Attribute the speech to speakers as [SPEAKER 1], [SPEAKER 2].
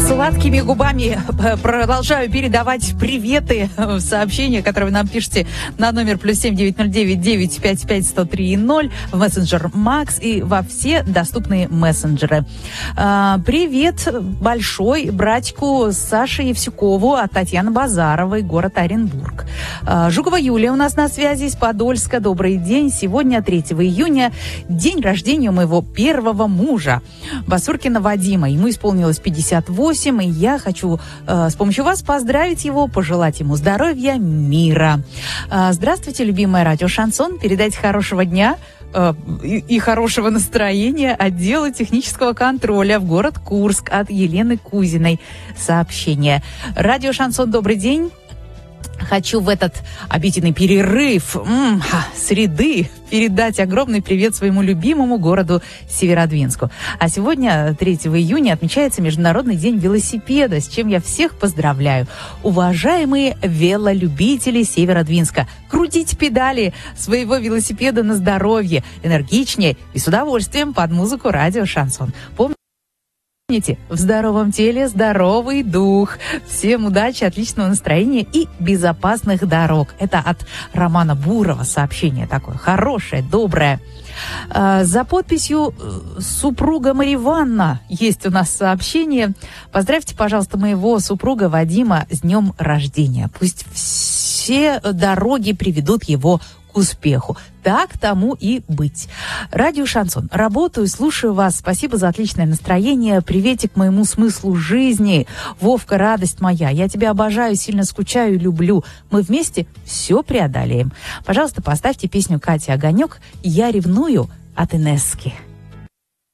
[SPEAKER 1] Сладкими губами продолжаю передавать приветы, сообщения, которые вы нам пишете на номер +7 909 955 103 0 в мессенджер Макс и во все доступные мессенджеры. Привет большой братику Саше Евсюкову от Татьяны Базаровой, город Оренбург. Жукова Юлия у нас на связи из Подольска. Добрый день. Сегодня 3 июня, день рождения моего первого мужа, Басуркина Вадима. Ему исполнилось 58, и я хочу с помощью вас поздравить его, пожелать ему здоровья, мира. Здравствуйте, любимое радио Шансон. Передайте хорошего дня и хорошего настроения отделу технического контроля в город Курск от Елены Кузиной. Сообщение. Радио Шансон, добрый день. Хочу в этот обеденный перерыв среды передать огромный привет своему любимому городу Северодвинску. А сегодня, 3 июня, отмечается Международный день велосипеда, с чем я всех поздравляю. Уважаемые велолюбители Северодвинска, крутите педали своего велосипеда на здоровье, энергичнее и с удовольствием под музыку радио Шансон. Помните, в здоровом теле здоровый дух. Всем удачи, отличного настроения и безопасных дорог. Это от Романа Бурова сообщение такое хорошее, доброе. За подписью супруга Мария Ивановна есть у нас сообщение. Поздравьте, пожалуйста, моего супруга Вадима с днем рождения. Пусть все дороги приведут его к успеху. Так тому и быть. Радио Шансон. Работаю, слушаю вас. Спасибо за отличное настроение. Приветик моему смыслу жизни. Вовка, радость моя. Я тебя обожаю, сильно скучаю и люблю. Мы вместе все преодолеем. Пожалуйста, поставьте песню Кати Огонек «Я ревную» от Инесски.